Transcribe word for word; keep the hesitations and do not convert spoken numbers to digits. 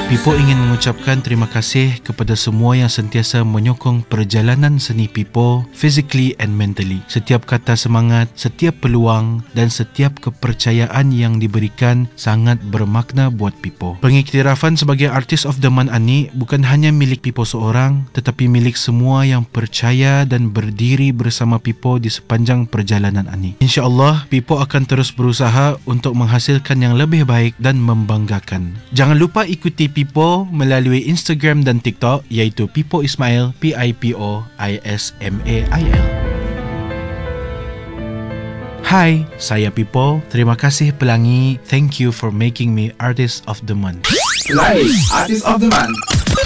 Pipo ingin mengucapkan terima kasih kepada semua yang sentiasa menyokong perjalanan seni Pipo physically and mentally. Setiap kata semangat, setiap peluang dan setiap kepercayaan yang diberikan sangat bermakna buat Pipo. Pengiktirafan sebagai Artist of the Month Ani bukan hanya milik Pipo seorang, tetapi milik semua yang percaya dan berdiri bersama Pipo di sepanjang perjalanan Ani. InsyaAllah, Pipo akan terus berusaha untuk menghasilkan yang lebih baik dan membanggakan. Jangan lupa ikuti Pipo melalui Instagram dan TikTok iaitu Pipo Ismail, P I P O I S M A I L. Hai, saya Pipo. Terima kasih Pelangi. Thank you for making me Artist of the Month. Pelangi, Artist of the Month.